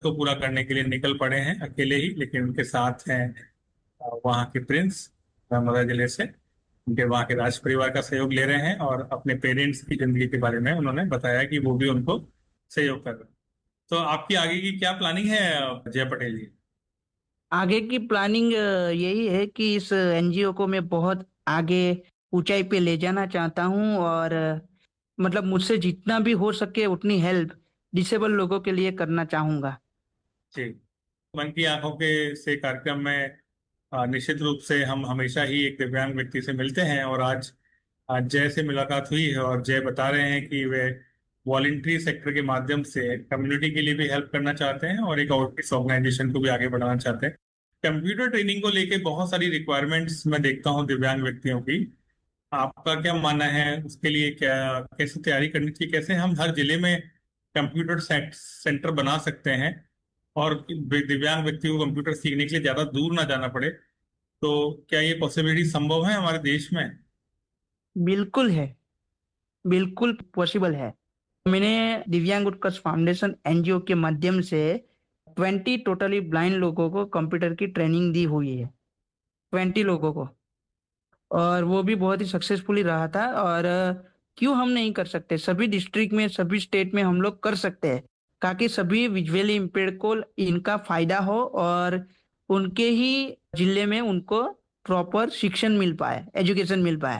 को पूरा करने के लिए निकल पड़े हैं अकेले ही, लेकिन उनके साथ हैं वहाँ के प्रिंस नर्मदा जिले से। उनके वहाँ के राज परिवार का सहयोग ले रहे हैं और अपने पेरेंट्स की जिंदगी के बारे में उन्होंने बताया कि वो भी उनको सहयोग कर रहे हैं। तो आपकी आगे की क्या प्लानिंग है जय पटेल जी? आगे की प्लानिंग यही है कि इस एनजीओ को मैं बहुत आगे ऊंचाई पे ले जाना चाहता हूँ, और मतलब मुझसे जितना भी हो सके उतनी हेल्प डिसेबल लोगों के लिए करना चाहूंगा। जी। मन की आंखों के से कार्यक्रम में निश्चित रूप से हम हमेशा ही एक दिव्यांग व्यक्ति से मिलते हैं, और आज आज जय से मुलाकात हुई है और जय बता रहे हैं कि वे वॉलेंट्री सेक्टर के माध्यम से कम्युनिटी के लिए भी हेल्प करना चाहते हैं और एक आउटरीच ऑर्गेनाइजेशन को भी आगे बढ़ाना चाहते हैं। कंप्यूटर ट्रेनिंग को लेके बहुत सारी रिक्वायरमेंट्स मैं देखता हूँ दिव्यांग व्यक्तियों की। आपका क्या मानना है उसके लिए? क्या कैसे तैयारी करनी चाहिए? कैसे हम हर जिले में कंप्यूटर सेंटर बना सकते हैं और दिव्यांग व्यक्ति को कंप्यूटर सीखने के लिए ज्यादा दूर ना जाना पड़े? तो क्या ये पॉसिबिलिटी संभव है हमारे देश में? बिल्कुल है, बिल्कुल पॉसिबल है। मैंने दिव्यांग उत्कर्ष फाउंडेशन एनजीओ के माध्यम से 20 टोटली ब्लाइंड लोगों को कंप्यूटर की ट्रेनिंग दी हुई है। 20 लोगों को, और वो भी बहुत ही सक्सेसफुली रहा था। और क्यों हम नहीं कर सकते? सभी डिस्ट्रिक्ट में, सभी स्टेट में हम लोग कर सकते हैं, ताकि सभी विजुअली इम्पेयर्ड को इनका फायदा हो और उनके ही जिले में उनको प्रॉपर शिक्षण मिल पाए, एजुकेशन मिल पाए।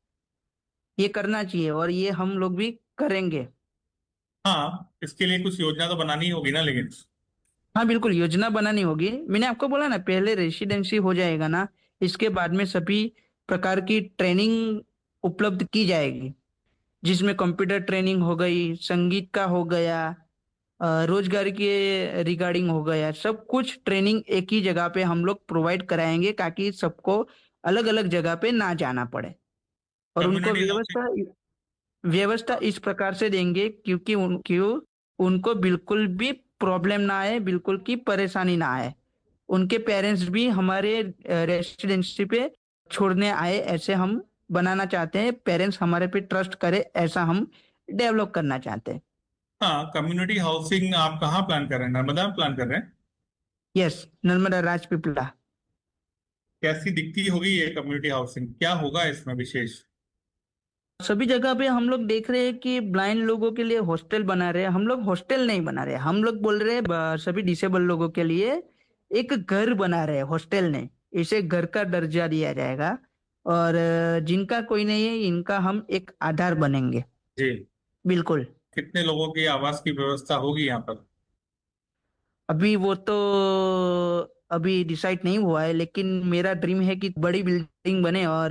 ये करना चाहिए और ये हम लोग भी करेंगे। हाँ, इसके लिए कुछ योजना तो बनानी होगी ना, लेकिन। हाँ बिल्कुल, योजना बनानी होगी। मैंने आपको बोला ना, पहले रेसिडेंसी हो जाएगा ना, इसके बाद में सभी प्रकार की ट्रेनिंग उपलब्ध की जाएगी, जिसमें कंप्यूटर ट्रेनिंग हो गई, संगीत का हो गया, रोजगार के रिगार्डिंग हो गया। सब कुछ ट्रेनिंग एक ही जगह पे हम लोग प्रोवाइड कराएंगे, ताकि सबको अलग अलग जगह पे ना जाना पड़े। और उनको कम्युनिटी हाउसिंग। व्यवस्था व्यवस्था इस प्रकार से देंगे क्योंकि उनको बिल्कुल भी प्रॉब्लम ना आए, बिल्कुल की परेशानी ना आए। उनके पेरेंट्स भी हमारे रेसिडेंसी पे छोड़ने आए, ऐसे हम बनाना चाहते हैं। पेरेंट्स हमारे पे ट्रस्ट करे, ऐसा हम डेवलप करना चाहते हैं। हाँ, कम्युनिटी हाउसिंग आप कहाँ प्लान कर रहे हैं? नर्मदा में प्लान कर रहे हैं? यस, नर्मदा राजपीपला। कैसी दिखती होगी ये कम्युनिटी हाउसिंग? क्या होगा इसमें विशेष? सभी जगह पे हम लोग देख रहे हैं कि ब्लाइंड लोगों के लिए हॉस्टल बना रहे हैं। हम लोग हॉस्टल नहीं बना रहे, हम लोग बोल रहे हैं सभी डिसेबल लोगों के लिए एक घर बना रहे हैं, हॉस्टल नहीं। इसे घर का दर्जा दिया जाएगा, और जिनका कोई नहीं है, इनका हम एक आधार बनेंगे। जी। बिल्कुल। कितने लोगों की आवास की व्यवस्था होगी यहाँ पर? अभी वो तो अभी डिसाइड नहीं हुआ है, लेकिन मेरा ड्रीम है कि बड़ी बिल्डिंग बने और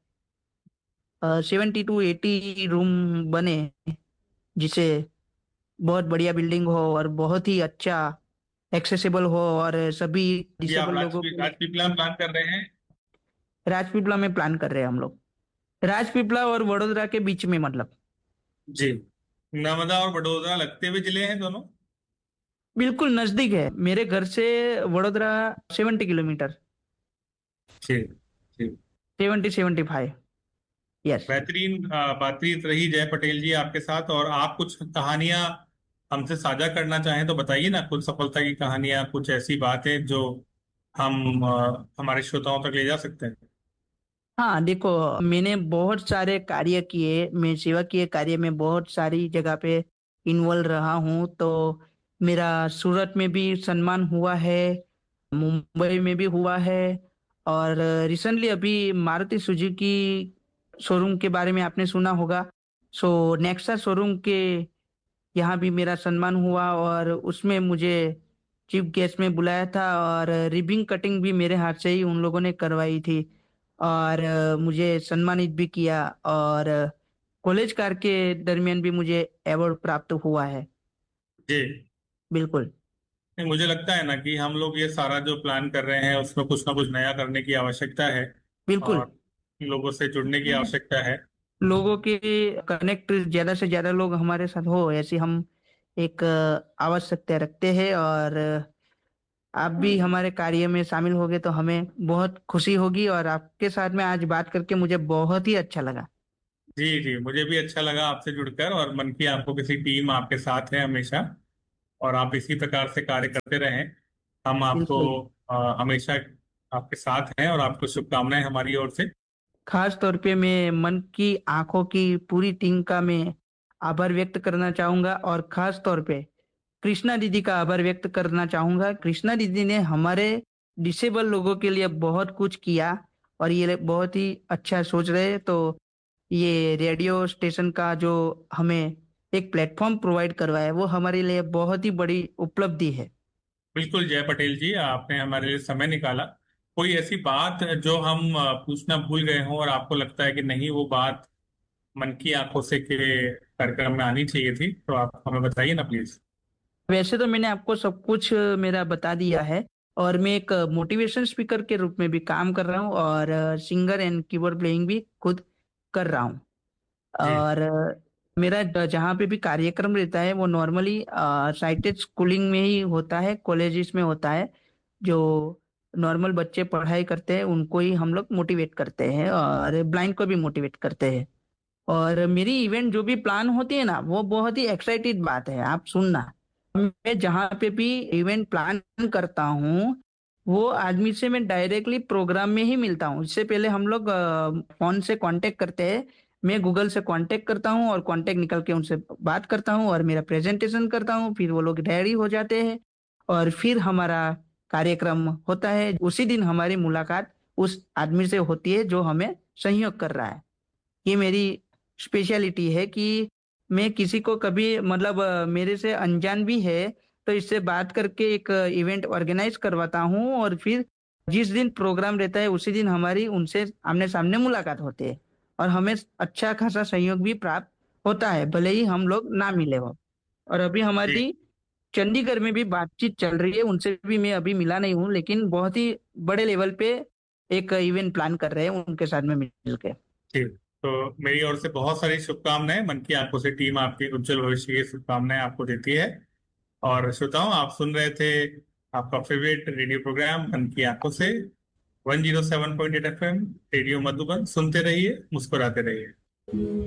70 to 80 रूम बने, जिसे बहुत बढ़िया बिल्डिंग हो और बहुत ही अच्छा एक्सेसिबल हो, और सभी ये आप डिसेबल लोगों के लिए। राजपीपला में प्लान कर रहे हैं? राजपीपला में प्लान कर रहे हैं हम लोग, राजपीपला और वडोदरा के बीच में, मतलब। जी। नर्मदा और वडोदरा लगते हुए जिले हैं दोनों? बिल्कुल नजदीक है मेरे घर से, वडोदरा 70 किलोमीटर। जी। जी। 70-75। यस। बेहतरीन बातचीत रही जय पटेल जी आपके साथ। और आप कुछ कहानियां हमसे साझा करना चाहें तो बताइए ना, कुछ सफलता की कहानियां, कुछ ऐसी बातें जो हम हमारे श्रोताओं तक ले जा सकते हैं। हाँ देखो, मैंने बहुत सारे कार्य किए, मैं सेवा किए कार्य में बहुत सारी जगह पे इन्वॉल्व रहा हूँ। तो मेरा सूरत में भी सम्मान हुआ है, मुंबई में भी हुआ है, और रिसेंटली अभी मारुति सुजुकी शोरूम के बारे में आपने सुना होगा। सो नेक्सा शोरूम के यहाँ भी मेरा सम्मान हुआ, और उसमें मुझे चीफ गेस्ट में बुलाया था, और रिबिन कटिंग भी मेरे हाथ से ही उन लोगों ने करवाई थी, और मुझे सम्मानित भी किया। और कॉलेज कार के दरमियान भी मुझे अवार्ड प्राप्त हुआ है। जी। बिल्कुल। नहीं, मुझे लगता है ना कि हम लोग ये सारा जो प्लान कर रहे हैं उसमें कुछ ना कुछ नया करने की आवश्यकता है बिल्कुल। और लोगों से जुड़ने की आवश्यकता है। लोगों के कनेक्ट, ज्यादा से ज्यादा लोग हमारे साथ हो, ऐसी हम एक आवश्यकता रखते हैं। और आप भी हमारे कार्य में शामिल होगे तो हमें बहुत खुशी होगी, और आपके साथ में आज बात करके मुझे बहुत ही अच्छा लगा। जी। जी, मुझे भी अच्छा लगा आपसे जुड़कर, और मन की आपको किसी टीम आपके साथ है हमेशा। और आप इसी प्रकार से कार्य करते रहें। हम आपको बिल्कुल। हमेशा आपके साथ हैं और आपको शुभकामनाएं हमारी ओर से। खास तौर पे मैं मन की आंखों की पूरी टीम का मैं आभार व्यक्त करना चाहूंगा, और खास तौर पे कृष्णा दीदी का आभार व्यक्त करना चाहूंगा। कृष्णा दीदी ने हमारे डिसेबल लोगों के लिए बहुत कुछ किया, और ये बहुत ही अच्छा सोच रहे हैं। तो ये रेडियो स्टेशन का जो हमें एक प्लेटफॉर्म प्रोवाइड करवाया है, वो हमारे लिए बहुत ही बड़ी उपलब्धि है। बिल्कुल जय पटेल जी, आपने हमारे लिए समय निकाला। कोई ऐसी बात जो हम पूछना भूल गए हों और आपको लगता है कि नहीं वो बात मन की आंखों से के कार्यक्रम में आनी चाहिए थी, तो आप हमें बताइए ना प्लीज। वैसे तो मैंने आपको सब कुछ मेरा बता दिया है, और मैं एक मोटिवेशन स्पीकर के रूप में भी काम कर रहा हूँ, और सिंगर एंड कीबोर्ड प्लेइंग भी खुद कर रहा हूँ। जी। और मेरा जहाँ पे भी कार्यक्रम रहता है वो नॉर्मली साइटेड स्कूलिंग में ही होता है, कॉलेजेस में होता है। जो नॉर्मल बच्चे पढ़ाई करते हैं उनको ही हम लोग मोटिवेट करते हैं, और ब्लाइंड को भी मोटिवेट करते हैं। और मेरी इवेंट जो भी प्लान होती है ना, वो बहुत ही एक्साइटेड बात है, आप सुनना। मैं जहाँ पे भी इवेंट प्लान करता हूँ, वो आदमी से मैं डायरेक्टली प्रोग्राम में ही मिलता हूँ। इससे पहले हम लोग फोन से कांटेक्ट करते हैं। मैं गूगल से कांटेक्ट करता हूँ, और कांटेक्ट निकल के उनसे बात करता हूँ, और मेरा प्रेजेंटेशन करता हूँ, फिर वो लोग रेडी हो जाते हैं, और फिर हमारा कार्यक्रम होता है। उसी दिन हमारी मुलाकात उस आदमी से होती है जो हमें सहयोग कर रहा है। ये मेरी स्पेशलिटी है कि मैं किसी को कभी मतलब मेरे से अनजान भी है तो इससे बात करके एक इवेंट ऑर्गेनाइज करवाता हूँ, और फिर जिस दिन प्रोग्राम रहता है उसी दिन हमारी उनसे आमने सामने मुलाकात होती है, और हमें अच्छा खासा सहयोग भी प्राप्त होता है, भले ही हम लोग ना मिले हो। और अभी जी। हमारी चंडीगढ़ में भी बातचीत चल रही है, उनसे भी मैं अभी मिला नहीं हूँ, लेकिन बहुत ही बड़े लेवल पे एक इवेंट प्लान कर रहे हैं उनके साथ में मिलकर। जी। तो मेरी ओर से बहुत सारी शुभकामनाएं, मन की आंखों से टीम आपके उज्जवल भविष्य की शुभकामनाएं आपको देती है। और श्रोताओं, आप सुन रहे थे आपका फेवरेट रेडियो प्रोग्राम मन की आंखों से, 107.8 FM रेडियो मधुबन। सुनते रहिए, मुस्कुराते रहिए।